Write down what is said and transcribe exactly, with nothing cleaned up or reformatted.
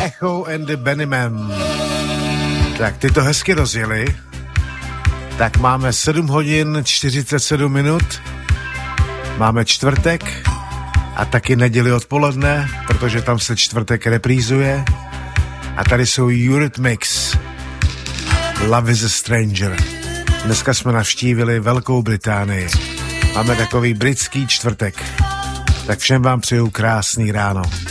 Echo and the Bunnymen. Tak ty to hezky rozjeli. Tak máme sedm hodin čtyřicet sedm minut. Máme čtvrtek a taky neděli odpoledne, protože tam se čtvrtek reprízuje. A tady jsou Eurythmics. Love is a Stranger. Dneska jsme navštívili Velkou Británii. Máme takový britský čtvrtek. Tak všem vám přeju krásný ráno.